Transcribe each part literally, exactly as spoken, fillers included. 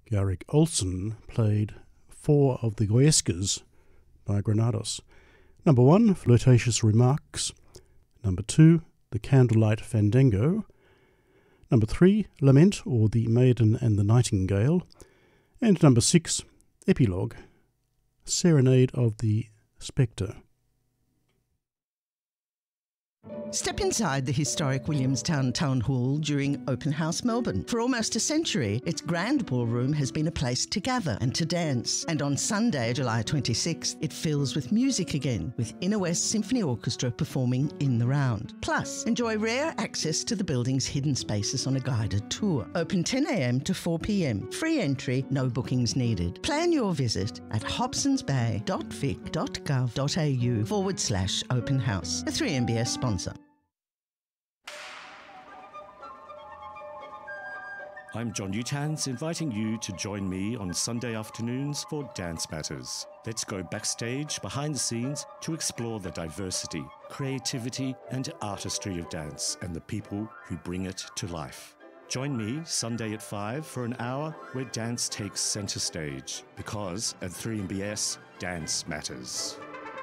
Garrick Olson played four of the Goyescas by Granados. Number one, Flirtatious Remarks. Number two, The Candlelight Fandango. Number three, Lament, or The Maiden and the Nightingale. And number six, Epilogue, Serenade of the Spectre. Step inside the historic Williamstown Town Hall during Open House Melbourne. For almost a century, its grand ballroom has been a place to gather and to dance. And on Sunday, July twenty-sixth, it fills with music again, with Inner West Symphony Orchestra performing in the round. Plus, enjoy rare access to the building's hidden spaces on a guided tour. Open ten a m to four p m. Free entry, no bookings needed. Plan your visit at hobsonsbay.vic.gov.au forward slash open house. A three M B S sponsor. I'm John Utans, inviting you to join me on Sunday afternoons for Dance Matters. Let's go backstage, behind the scenes, to explore the diversity, creativity and artistry of dance and the people who bring it to life. Join me Sunday at five for an hour where dance takes centre stage, because at three M B S, dance matters.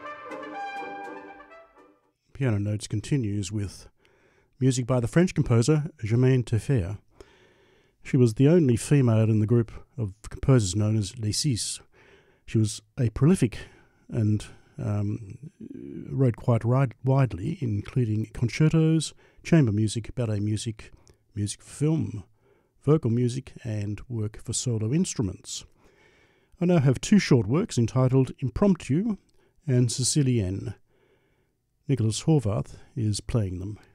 Piano Notes continues with music by the French composer Germaine Taillefer. She was the only female in the group of composers known as Les Six. She was a prolific and um, wrote quite wide, widely, including concertos, chamber music, ballet music, music for film, vocal music, and work for solo instruments. I now have two short works entitled Impromptu and Sicilienne. Nicholas Horvath is playing them.